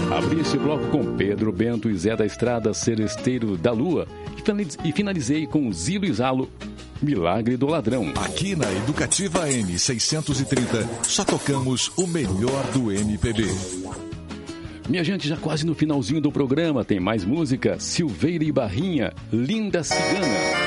Abri esse bloco com Pedro Bento e Zé da Estrada, Seresteiro da Lua. E finalizei com Zilo e Zalo, Milagre do Ladrão. Aqui na Educativa M 630, só tocamos o melhor do MPB. Minha gente, já quase no finalzinho do programa, tem mais música. Silveira e Barrinha, Linda Cigana.